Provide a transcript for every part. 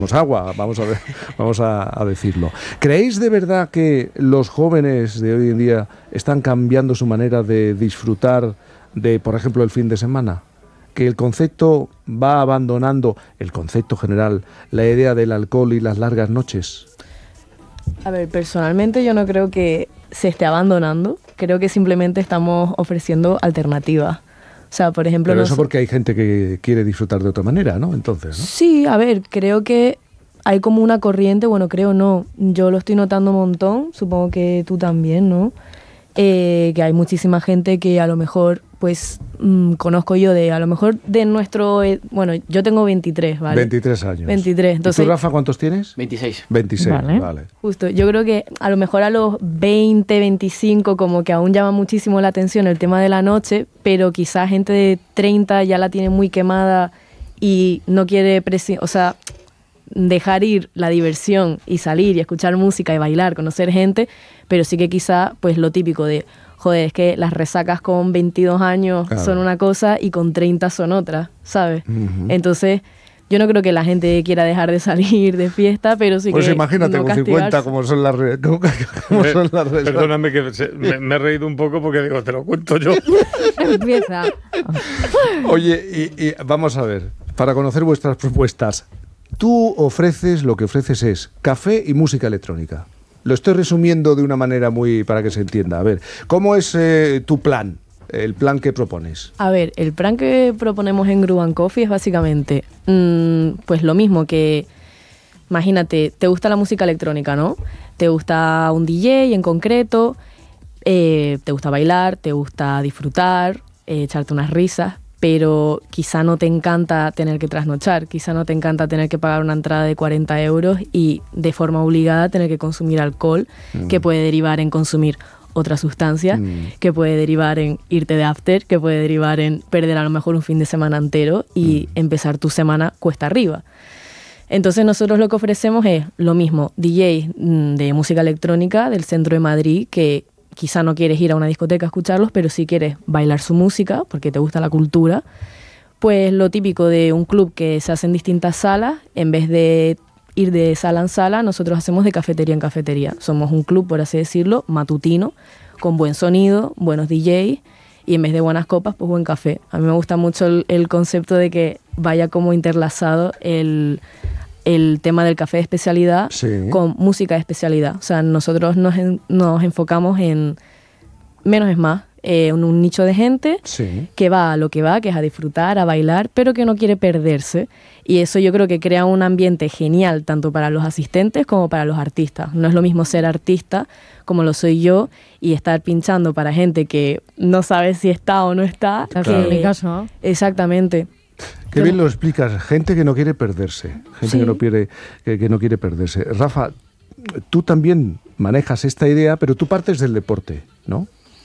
agua, vamos a decirlo. ¿Creéis de verdad que los jóvenes de hoy en día están cambiando su manera de disfrutar de, por ejemplo, el fin de semana? ¿Que el concepto va abandonando, el concepto general, la idea del alcohol y las largas noches? A ver, personalmente yo no creo que se esté abandonando, creo que simplemente estamos ofreciendo alternativas. O sea, por ejemplo... Pero eso porque hay gente que quiere disfrutar de otra manera, ¿no? Entonces, ¿no? Sí, a ver, creo que hay como una corriente, bueno, creo no, yo lo estoy notando un montón, supongo que tú también, ¿no? Que hay muchísima gente que a lo mejor, pues, conozco yo a lo mejor de nuestro... bueno, yo tengo 23, ¿vale? 23 años. 23, entonces... ¿Y tú, Rafa, cuántos tienes? 26. 26, vale. Justo, yo creo que a lo mejor a los 20, 25 como que aún llama muchísimo la atención el tema de la noche, pero quizás gente de 30 ya la tiene muy quemada y no quiere, dejar ir la diversión y salir y escuchar música y bailar, conocer gente, pero sí que quizá pues lo típico de, joder, es que las resacas con 22 años son una cosa y con 30 son otra, ¿sabes? Uh-huh. Entonces, yo no creo que la gente quiera dejar de salir de fiesta, pero sí pues que imagínate no con 50 como son las resacas. Perdóname que me he reído un poco porque digo, te lo cuento yo. Empieza. Oye, y vamos a ver, para conocer vuestras propuestas, tú ofreces, lo que ofreces es café y música electrónica. Lo estoy resumiendo de una manera muy para que se entienda. A ver, ¿cómo es tu plan? El plan que propones. A ver, el plan que proponemos en Groove and Coffee es básicamente pues lo mismo que, imagínate, te gusta la música electrónica, ¿no? Te gusta un DJ en concreto, te gusta bailar, te gusta disfrutar, echarte unas risas, pero quizá no te encanta tener que trasnochar, quizá no te encanta tener que pagar una entrada de 40 euros y de forma obligada tener que consumir alcohol, que puede derivar en consumir otra sustancia, que puede derivar en irte de after, que puede derivar en perder a lo mejor un fin de semana entero y empezar tu semana cuesta arriba. Entonces nosotros lo que ofrecemos es lo mismo, DJs de música electrónica del centro de Madrid, que quizá no quieres ir a una discoteca a escucharlos, pero sí quieres bailar su música porque te gusta la cultura, pues lo típico de un club que se hace en distintas salas, en vez de ir de sala en sala, nosotros hacemos de cafetería en cafetería. Somos un club, por así decirlo, matutino, con buen sonido, buenos DJs y en vez de buenas copas, pues buen café. A mí me gusta mucho el concepto de que vaya como interlazado el tema del café de especialidad con música de especialidad. O sea, nosotros nos enfocamos en menos es más, un nicho de gente que va a lo que va, que es a disfrutar, a bailar, pero que no quiere perderse. Y eso yo creo que crea un ambiente genial tanto para los asistentes como para los artistas. No es lo mismo ser artista como lo soy yo y estar pinchando para gente que no sabe si está o no está. Claro. En mi caso, ¿no? Exactamente. Qué bien lo explicas, gente que no quiere perderse, gente que no quiere perderse. Rafa, tú también manejas esta idea, pero tú partes del deporte, ¿no?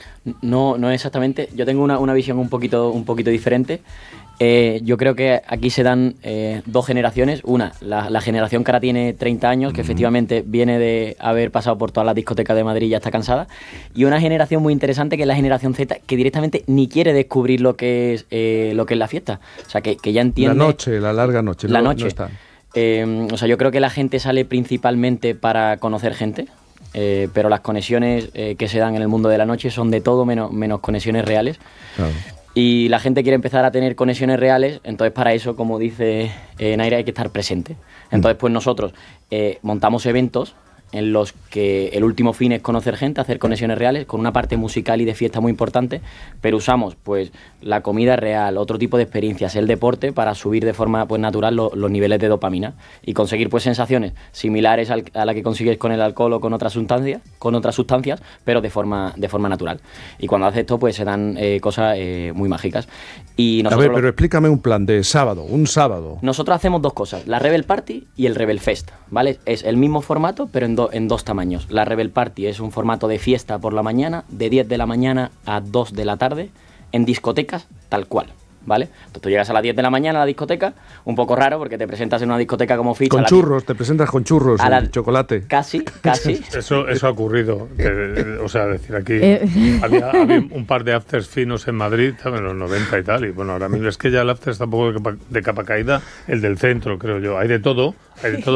No exactamente. Yo tengo una visión un poquito diferente. Yo creo que aquí se dan dos generaciones. Una, la generación que ahora tiene 30 años, que efectivamente viene de haber pasado por todas las discotecas de Madrid y ya está cansada. Y una generación muy interesante que es la generación Z, que directamente ni quiere descubrir lo que es la fiesta. O sea, que ya entiende... La larga noche. La noche. O sea, yo creo que la gente sale principalmente para conocer gente. Pero las conexiones que se dan en el mundo de la noche son de todo menos conexiones reales. Claro. Y la gente quiere empezar a tener conexiones reales, entonces para eso, como dice Naira, hay que estar presente. Entonces pues nosotros montamos eventos en los que el último fin es conocer gente, hacer conexiones reales, con una parte musical y de fiesta muy importante, pero usamos pues la comida real, otro tipo de experiencias, el deporte, para subir de forma pues natural los niveles de dopamina y conseguir pues sensaciones similares a la que consigues con el alcohol o con otras sustancias, pero de forma natural. Y cuando haces esto pues se dan cosas muy mágicas. Y a ver, pero explícame un plan de un sábado. Nosotros hacemos dos cosas, la Rebel Party y el Rebel Fest, ¿vale? Es el mismo formato, pero en dos tamaños. La Rebel Party es un formato de fiesta por la mañana, de 10 de la mañana a 2 de la tarde, en discotecas tal cual, ¿vale? Entonces tú llegas a las 10 de la mañana a la discoteca, un poco raro porque te presentas en una discoteca como Fitch. Con churros, te presentas con churros, chocolate. Casi. Eso ha ocurrido. O sea, decir, aquí había un par de afters finos en Madrid, ¿sabes? En los 90 y tal. Y bueno, ahora mismo es que ya el after está un poco de capa caída, el del centro, creo yo. Hay de todo